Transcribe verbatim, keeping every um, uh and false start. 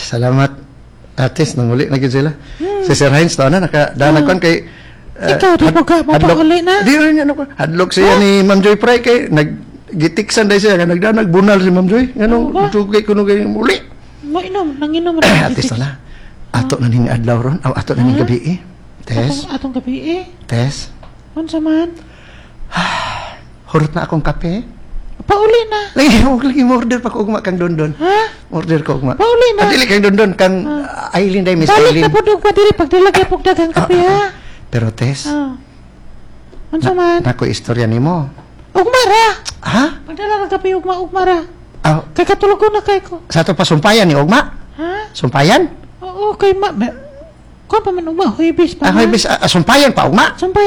salamat. Atis, nanguli na gyud sila. Hmm. Si Sir Hines, taon na, nakadanag kon kay... uh, Ikaw, di mo ka mapauli na? Di rin yan ako. Hadlok siya ni Ma'am Joy Pry kay naggitiksan dahil siya, nagdanag, bunal si Ma'am Joy. Ganun, Oo ba? tugay ko nung muli. Mo inom, nanginom Atis na na. Ato na ning adlaw ron, aw ato na ning Ha? gabi eh. Tess, Atong, atong gabi eh. Tess, Unsa man? hurot na akong kape. Pauli na. Lagi mo, lagi mo order pa ko ugma kang dondon. Ha? Order ko ugma. Pauli na. Adili kang dondon, kang uh, Aileen day, Miss Balik Aileen. na po doon pa diri pag dilagay po dagang kape ha. Pero Tess, Ah. Unsa man? nako istorya nimo. Ugmara. Ha? Pagdala ng kape ugma ugmara. Aw, Kay katulog ko na kay ko. sa to pa sumpayan ni ugma? Ha? Sumpayan? Oo, kay ma... ma- Kuan pa man ugma, huibis pa. Ako man. ibis uh, sumpayan pa ugma. Sampay